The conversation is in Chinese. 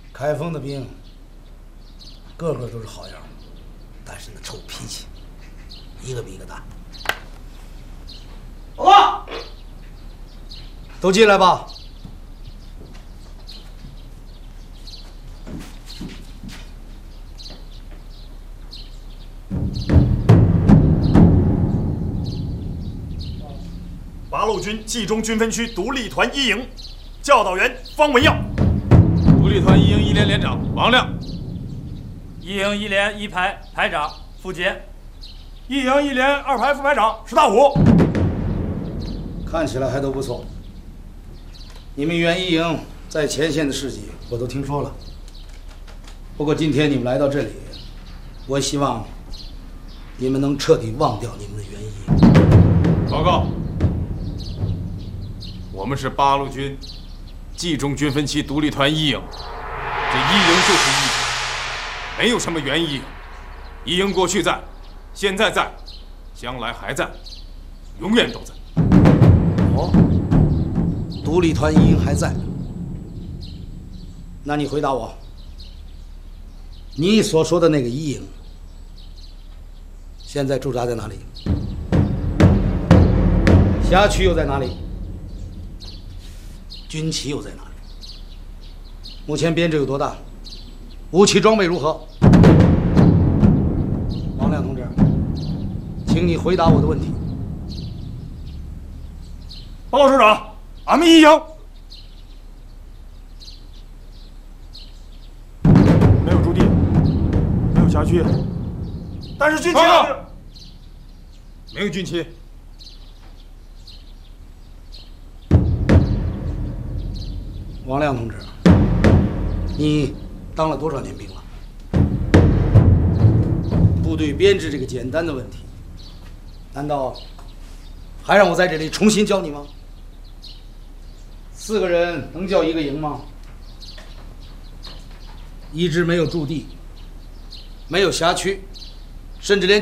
开封的兵，个个都是好样的，但是那臭脾气，一个比一个大。报告，都进来吧。 八路军冀中军分区独立团一营，教导员方文耀。 独立团一营一连连长王亮。 一营一连一排排长付杰。 一营一连二排副排长石大虎。 看起来还都不错。你们原一营在前线的事迹我都听说了。不过今天你们来到这里，我希望你们能彻底忘掉你们的原一。 报告，我们是八路军冀中军分区独立团一营，这一营就是一营，没有什么原一营。一营过去在，现在在，将来还在，永远都在。 哦，独立团一营还在。那你回答我，你所说的那个一营，现在驻扎在哪里？辖区又在哪里？军旗又在哪里？目前编制有多大？武器装备如何？王亮同志，请你回答我的问题。 报告首长，俺们一营没有驻地，没有辖区，但是军旗没有军旗。 王亮同志，你当了多少年兵了？部队编制这个简单的问题，难道还让我在这里重新教你吗？4个人能叫一个营吗？一支没有驻地，没有辖区，甚至连